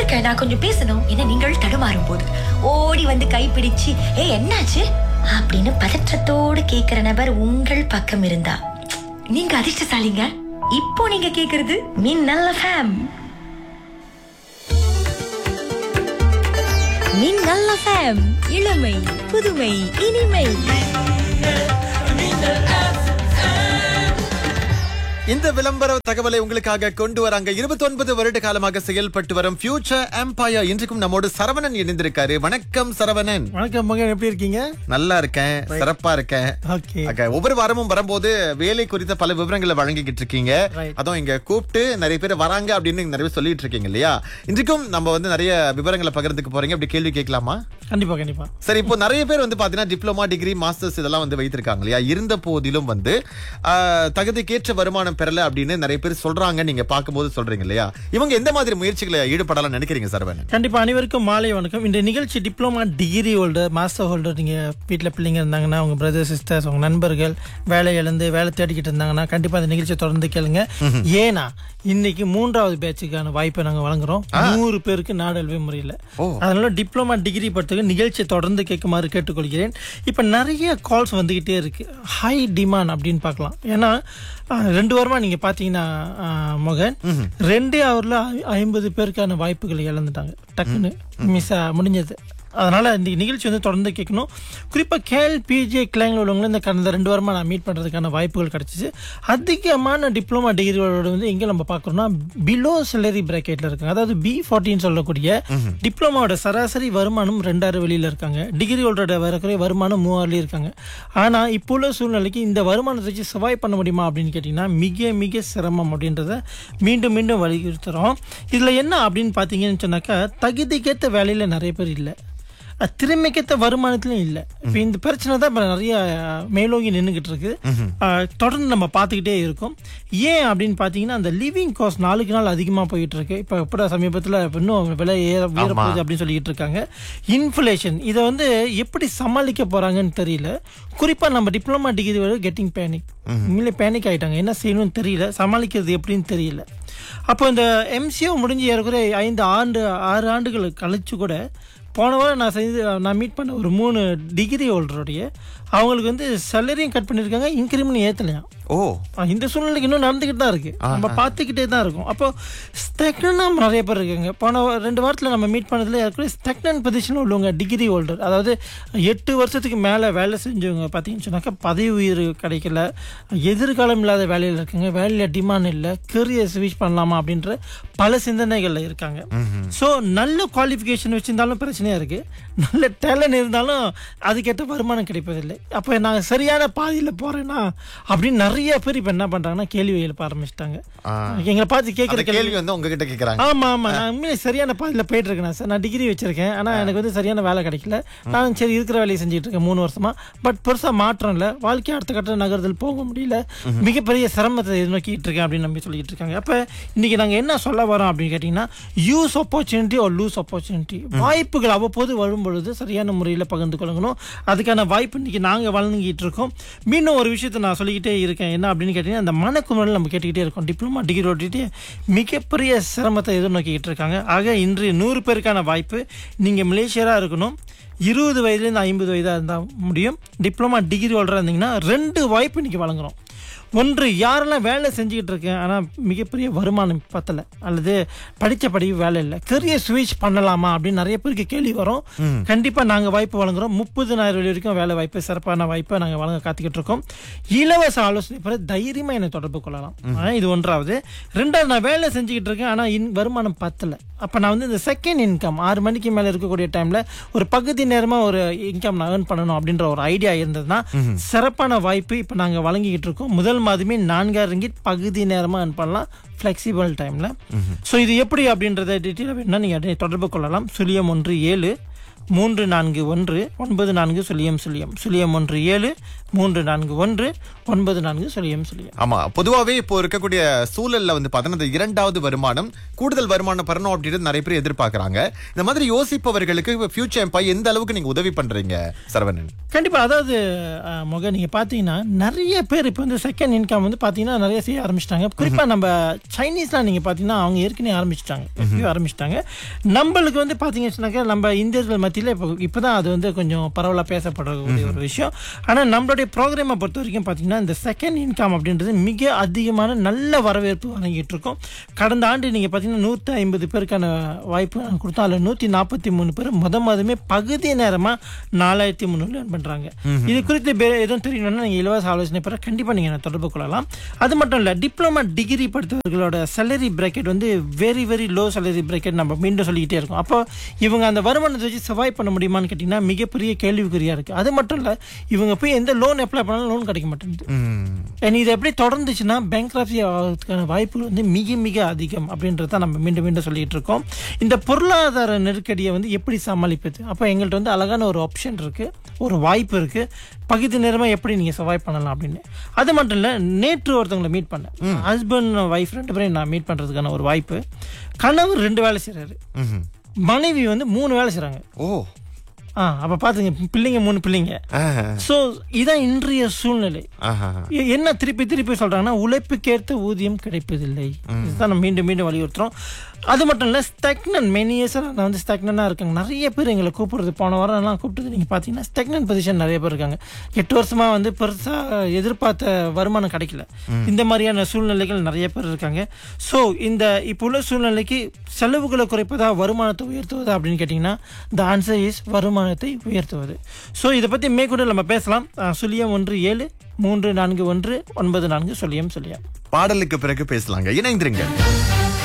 இருக்க, நான் கொஞ்சம் பேசணும் என நீங்கள் தடுமாறும் போது ஓடி வந்து கைப்பிடிச்சு என்னாச்சு அப்படின்னு பதற்றத்தோடு கேக்குற நபர் உங்கள் பக்கம் இருந்தா நீங்க அதிர்ஷ்டசாலிங்க. இப்போ நீங்க கேக்குறது மின்னல் எஃப்எம். மின்னல் எஃப்எம், இளமை புதுமை இனிமை. இந்த விளம்பர தகவலை உங்களுக்காக கொண்டு வராங்க. 29 வருட காலமாக செயல்பட்டு வரும் ஃபியூச்சர் எம்பயர். இன்றைக்கும் நம்மோடு சரவணன் இணைந்திருக்காரு. வணக்கம் சரவணன். வணக்கம் மகன், எப்படி இருக்கீங்க? நல்லா இருக்கேன், சிறப்பா இருக்கேன். ஒவ்வொரு வாரமும் வரும்போது வேலை குறித்த பல விவரங்களை வழங்கிக்கிட்டு இருக்கீங்க. அதுவும் இங்க கூப்பிட்டு நிறைய பேர் வராங்க அப்படின்னு நிறைய பேர் சொல்லிட்டு இருக்கீங்க இல்லையா? இன்றைக்கும் நம்ம நிறைய விவரங்களை பகிர்ந்துக்க போறீங்க. அப்படி கேள்வி கேட்கலாமா? கண்டிப்பா கண்டிப்பா. சரி, இப்போ நிறைய பேர் பாத்தீங்கன்னா டிப்ளமா, டிகிரி, மாஸ்டர்ஸ் இதெல்லாம் வைத்திருக்காங்க இல்லையா? இருந்த போதிலும் தகுதிக்கேற்ற வருமானம் பெறல அப்படின்னு நிறைய பேர் சொல்றாங்க. நீங்க பார்க்கும்போது சொல்றீங்க இல்லையா? இவங்க எந்த மாதிரி முயற்சிகளை ஈடுபடலாம் நினைக்கிறீங்க சரவணன்? கண்டிப்பா. அனைவருக்கும் மாலை வணக்கம். இந்த நிகழ்ச்சி diploma, degree holder, master holder, நீங்க வீட்டுல பிள்ளைங்க இருந்தாங்கன்னா, உங்க பிரதர் சிஸ்டர்ஸ், உங்க நண்பர்கள் வேலை இழந்து வேலை தேடிக்கிட்டு இருந்தாங்கன்னா கண்டிப்பா இந்த நிகழ்ச்சியை தொடர்ந்து கேளுங்க. ஏன்னா இன்னைக்கு 3வது பேட்சுக்கான வாய்ப்பை நாங்க வழங்குறோம் 100 பேருக்கு நாடல்வே முறையில். அதனால டிப்ளமா, டிகிரி படுத்துக்கு நிகழ்ச்சியை தொடர்ந்து கேட்குமாறு கேட்டுக்கொள்கிறேன். இப்ப நிறைய கால்ஸ் வந்துகிட்டே இருக்கு. ஹை டிமாண்ட் அப்படின்னு பார்க்கலாம். ஏன்னா 2 வாரமா நீங்க பாத்தீங்கன்னா மகன் 2 ஹவர்ல 50 பேருக்கான வாய்ப்புகளை இழந்துட்டாங்க. டக்குன்னு மிஸ் முடிஞ்சது. அதனால இந்த நிகழ்ச்சி தொடர்ந்து கேட்கணும். குறிப்பா கேஎல்பிஜே கிளைங்ல உள்ளவங்க இந்த கடந்த 2 வாரமா நான் மீட் பண்றதுக்கான வாய்ப்புகள் கிடைச்சிச்சு. அதிகமான டிப்ளமா, டிகிரிகளோட எங்க நம்ம பாக்குறோம்னா பிலோ சேலரி பிராக்கெட்ல இருக்காங்க. அதாவது B14 சொல்லக்கூடிய டிப்ளமாவோட சராசரி வருமானம் 2000 வெளியில இருக்காங்க. டிகிரிகளோட வரக்கூடிய வருமானம் 3000 இருக்காங்க. ஆனா இப்போ உள்ள சூழ்நிலைக்கு இந்த வருமானத்தை வச்சு சர்வைவ் பண்ண முடியுமா அப்படின்னு கேட்டீங்கன்னா மிக மிக சிரமம் அப்படின்றத மீண்டும் மீண்டும் வலியுறுத்துறோம். இதுல என்ன அப்படின்னு பாத்தீங்கன்னு சொன்னாக்கா, தகுதிக்கேற்ற வேலையில நிறைய பேர் இல்லை, திறமைக்கேற்ற வருமானத்திலும் இல்லை. இப்போ இந்த பிரச்சனை தான் இப்போ நிறைய மேலோங்கி நின்றுகிட்டு இருக்கு. தொடர்ந்து நம்ம பார்த்துக்கிட்டே இருக்கோம். ஏன் அப்படின்னு பார்த்தீங்கன்னா, அந்த லிவிங் காஸ்ட் நாளுக்கு நாள் அதிகமாக போயிட்டு இருக்கு. இப்போ எப்படா சமீபத்தில் இன்னும் விலை ஏறப்போகுது அப்படின்னு சொல்லிக்கிட்டு இருக்காங்க. இன்ஃப்ளேஷன் இதை எப்படி சமாளிக்க போறாங்கன்னு தெரியல. குறிப்பாக நம்ம டிப்ளமா, டிகிரி கெட்டிங் பேனிக், உண்மையிலே பேனிக் ஆகிட்டாங்க. என்ன செய்யணும்னு தெரியல, சமாளிக்கிறது எப்படின்னு தெரியல. அப்போ இந்த MCO முடிஞ்சு ஏறக்குறைய 6 ஆண்டுகள் கழிச்சு கூட போன வாரம் நான் மீட் பண்ண ஒரு 3 டிகிரி ஹோல்டருடைய அவங்களுக்கு சேலரியும் கட் பண்ணியிருக்காங்க, இன்கிரிமெண்ட் ஏற்றலையா. இந்த சூழ்நிலைக்கு இன்னும் நடந்துக்கிட்டு தான் இருக்கு, நம்ம பார்த்துக்கிட்டே தான் இருக்கும். அப்போ ஸ்டெக்னன் நிறைய பேர் இருக்காங்க. போன 2 வாரத்தில் நம்ம மீட் பண்ணதுல ஸ்டெக்னன் பொசிஷன் உள்ளவங்க டிகிரி ஹோல்டர், அதாவது 8 வருஷத்துக்கு மேலே வேலை செஞ்சவங்க பார்த்தீங்கன்னு சொன்னாக்கா பதவி உயர் கிடைக்கல, எதிர்காலம் இல்லாத வேலையில் இருக்காங்க, வேலையில் டிமாண்ட் இல்லை, கெரியர் ஸ்விட்ச் பண்ணலாமா அப்படின்ற பல சிந்தனைகள்ல இருக்காங்க. ஸோ நல்ல குவாலிஃபிகேஷன் வச்சிருந்தாலும் பிரச்சனையா இருக்கு, நல்ல டேலண்ட் இருந்தாலும் அதுக்கேற்ற வருமானம் கிடைப்பதில்லை. அப்போ நான் சரியான பாதையில் போறேன்னா அப்படின்னு நிறைய பேர் இப்ப என்ன பண்றாங்கன்னா கேள்வி எழுப்ப ஆரம்பிச்சிட்டாங்க. எங்களை பார்த்து கேட்கிற கேள்வி உங்ககிட்ட கேட்கறாங்க. ஆமா ஆமா, நான் உண்மையிலே சரியான பாதையில் போயிட்டு இருக்கேன் சார். நான் டிகிரி வச்சிருக்கேன், ஆனா எனக்கு சரியான வேலை கிடைக்கல. நான் சரி இருக்கிற வேலையை செஞ்சுட்டு இருக்கேன் 3 வருஷமா. பட் பெருசா மாற்றம் இல்லை, வாழ்க்கை அடுத்த கட்ட நகரத்தில் போக முடியல, மிகப்பெரிய சிரமத்தை எதிர்நோக்கிட்டு இருக்கேன் அப்படின்னு நம்பி சொல்லிட்டு இருக்காங்க. அப்ப இன்னைக்கு நாங்க என்ன சொல்ல வரோம் அப்படின்னு கேட்டீங்கன்னா, யூஸ் ஆப்பர்ச்சுனிட்டி ஒரு லூஸ் ஆப்பர்ச்சுனிட்டி. வாய்ப்புகள் அவ்வப்போது வரும்பொழுது சரியான முறையில் பகிர்ந்து கொள்ளணும். அதுக்கான வாய்ப்பு இன்னைக்கு நாங்க வழங்கிட்டு இருக்கோம். மீண்டும் ஒரு விஷயத்தை நான் சொல்லிக்கிட்டே இருக்கேன். என்ன அப்படின்னு கேட்டீங்கன்னா, அந்த மனக்குமுறல் நம்ம கேட்டுக்கிட்டே இருக்கோம். டிப்ளமா, டிகிரி ஓட்டிட்டு மிகப்பெரிய சிரமத்தை எதிர்நோக்கிட்டு இருக்காங்க. ஆக இன்று 100 பேருக்கான வாய்ப்பு. நீங்க மலேசியரா இருக்கணும், 20 வயதுலேருந்து 50 வயதாக இருந்தால் முடியும். டிப்ளமா, டிகிரி ஹோல்டராக இருந்தீங்கன்னா 2 வாய்ப்பு இன்னைக்கு வழங்குறோம். ஒன்று, யாரெல்லாம் வேலை செஞ்சுக்கிட்டு இருக்கேன் ஆனால் மிகப்பெரிய வருமானம் பத்தலை, அல்லது படித்த படிப்பு வேலை இல்லை, கெரியர் ஸ்விட்ச் பண்ணலாமா அப்படின்னு நிறைய பேருக்கு கேள்வி வரும். கண்டிப்பாக நாங்கள் வாய்ப்பு வழங்குறோம். 30,000 வரைக்கும் வேலை வாய்ப்பு, சிறப்பான வாய்ப்பை நாங்கள் வழங்க காத்துக்கிட்டு இருக்கோம். இலவச ஆலோசனை பெற தைரியமாக என்னை தொடர்பு கொள்ளலாம். இது 1வது. 2வது, நான் வேலை செஞ்சுக்கிட்டு இருக்கேன் ஆனால் வருமானம் பத்தலை. அப்போ நான் இந்த செகண்ட் இன்கம் 6 மணிக்கு மேலே இருக்கக்கூடிய டைமில் ஒரு பகுதி நேரமாக ஒரு இன்கம் நான் ஏர்ன் பண்ணணும் அப்படின்ற ஒரு ஐடியா இருந்ததுன்னா சிறப்பான வாய்ப்பு இப்போ நாங்கள் வழங்கிக்கிட்டு இருக்கோம். முதல் மாதமே 4000 ரிங்கிட் பகுதி நேரமா earn பண்ணலாம், ஃபிளெக்சிபிள் டைம்ல. ஸோ இது எப்படி அப்படின்றத டீட்டெயிலாக வேணும்னா நீங்க தொடர்பு கொள்ளலாம். 017 341-940-00. ஆமா, பொதுவாவே இப்போ இருக்கக்கூடிய சூழல்ல வந்து பாத்தீங்கன்னா இரண்டாவது வருமானம், கூடுதல் வருமானம் பெறணும் அப்படின்றது நிறைய பேர் எதிர்பார்க்கறாங்க. இந்த மாதிரி யோசிப்பவர்களுக்கு ஃபியூச்சர் எம்பை எந்த அளவுக்கு நீங்க உதவி பண்றீங்க சரவணன்? கண்டிப்பா. அதாவது நீங்க பாத்தீங்கன்னா நிறைய பேர் இப்போ வந்து செகண்ட் இன்கம் வந்து பாத்தீங்கன்னா நிறைய செய்ய ஆரம்பிச்சிட்டாங்க. குறிப்பா நம்ம சைனீஸ்லாம் நீங்க பாத்தீங்கன்னா அவங்க ஏற்கனவே ஆரம்பிச்சிட்டாங்க. நம்மளுக்கு வந்து பாத்தீங்கன்னா நம்ம இந்தியர்கள் மத்தியில இப்பதான் அது வந்து கொஞ்சம் பரவலா பேசப்படக்கூடிய ஒரு விஷயம். ஆனா நம்மளுடைய ப்ரோக்ராமை பொறுத்த வரைக்கும் பாத்தீங்கன்னா இந்த செகண்ட் இன்கம் அப்படின்றது மிக அதிகமான நல்ல வரவேற்பு வழங்கிட்டு இருக்கோம். கடந்த ஆண்டு நீங்க பாத்தீங்கன்னா 150 பேருக்கான வாய்ப்பு கொடுத்தோம். அதுல 143 பேர் மொதமே பகுதி நேரமா 4300 பண்றாங்க. இது குறித்து எதுவும் தெரியணும்னா நீங்க இலவச ஆலோசனை பெற கண்டிப்பா நீங்க தொடர்பு கொள்ளலாம். அது மட்டும் இல்ல, டிப்ளமா டிகிரி படித்தவர்களோட சேலரி பிராக்கெட் வந்து very very low salary bracket நம்ம மீண்டும் சொல்லிக்கிட்டே இருக்கோம். அப்போ இவங்க அந்த வருமானத்தை வச்சு சர்வைவ் பண்ண முடியுமான்னு கேட்டீங்கன்னா மிகப்பெரிய கேள்விக்குறியா இருக்கு. அது மட்டும் இல்ல, இவங்க போய் எந்த லோன் அப்ளை பண்ணாலும் லோன் கிடைக்க மாட்டேங்குது. இது எப்படி தொடர்ந்துச்சுன்னா பேங்க்ரப்சி ஆகிறதுக்கான வாய்ப்புகள் வந்து மிக மிக அதிகம் அப்படின்றத நம்ம மீண்டும் மீண்டும் சொல்லிட்டு இருக்கோம். இந்த பொருளாதார நெருக்கடியை வந்து எப்படி சமாளிப்பது? அப்போ எங்கள்கிட்ட வந்து அழகான ஒரு ஆப்ஷன் இருக்கு, ஒரு வாய்ப்பு இருக்கு, பகுதி நேரமா எப்படி நீங்க சர்வைவ் பண்ணலாம் அப்படின்னு. அது மட்டும் இல்ல, நேற்று ஒருத்தவங்களை மீட் பண்ணேன். ஹஸ்பண்ட் ஒய்ஃப் 2 பேரையும் நான் மீட் பண்றதுக்கான ஒரு வாய்ப்பு. கணவர் 2 வேலை செய்யறாரு, மனைவி வந்து 3 வேலை செய்யறாங்க. அப்ப பாத்துங்க, பிள்ளைங்க 3 பிள்ளைங்க. சோ இதான் இன்றைய சூழ்நிலை. என்ன திருப்பி திருப்பி சொல்றாங்கன்னா உழைப்புக்கேற்ற ஊதியம் கிடைப்பதில்லை. இதுதான் நம்ம மீண்டும் மீண்டும் வலியுறுத்துறோம். அது மட்டும் இல்ல, ஸ்டக்னன் மெனி இயர்ஸ் நான் வந்து ஸ்டக்னனா இருக்காங்க. நிறைய பேர் எங்களை கூப்பிடுறது, போன வாரம் எல்லாம் கூப்பிட்டது நீங்க பாத்தீங்கன்னா ஸ்டக்னன் பொசிஷன் நிறைய பேர் இருக்காங்க. 8 வருஷமா வந்து பெருசா எதிர்பார்த்த வருமானம் கிடைக்கல. இந்த மாதிரியான சூழ்நிலைகள் நிறைய பேர் இருக்காங்க. சோ இந்த இப்போ உள்ள சூழ்நிலைக்கு செலவுகளை குறைப்பதா வருமானத்தை உயர்த்துவதா அப்படின்னு கேட்டீங்கன்னா the answer is வருமானத்தை உயர்த்துவது. சோ இதை பத்தி மேற்கொண்டு நம்ம பேசலாம். 0173419400. பாடலுக்கு பிறகு பேசலாங்க. இணைந்திருங்க.